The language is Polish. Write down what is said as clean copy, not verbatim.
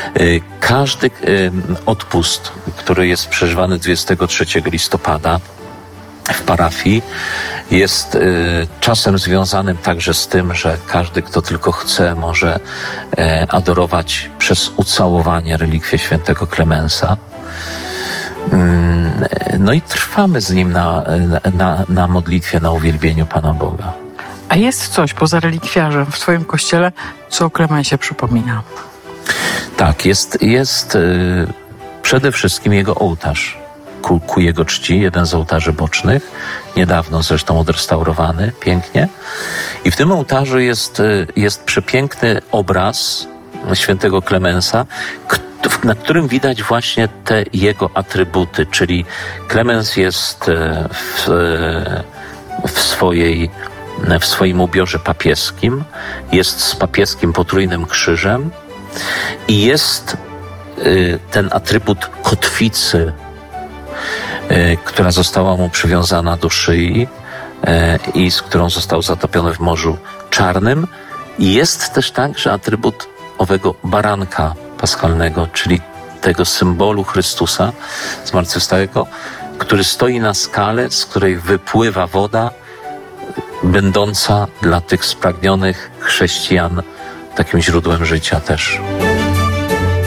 Każdy odpust, który jest przeżywany 23 listopada w parafii, jest czasem związanym także z tym, że każdy, kto tylko chce, może adorować przez ucałowanie relikwie świętego Klemensa. No i trwamy z nim na modlitwie, na uwielbieniu Pana Boga. A jest coś poza relikwiarzem w twoim kościele, co o Klemensie przypomina? Tak, jest przede wszystkim jego ołtarz ku jego czci, jeden z ołtarzy bocznych, niedawno zresztą odrestaurowany, pięknie. I w tym ołtarzu jest przepiękny obraz świętego Klemensa, na którym widać właśnie te jego atrybuty, czyli Klemens jest w swoim ubiorze papieskim, jest z papieskim potrójnym krzyżem i jest ten atrybut kotwicy, która została mu przywiązana do szyi i z którą został zatopiony w Morzu Czarnym. I jest też także atrybut owego baranka paschalnego, czyli tego symbolu Chrystusa zmartwychwstałego, który stoi na skale, z której wypływa woda, będąca dla tych spragnionych chrześcijan takim źródłem życia też.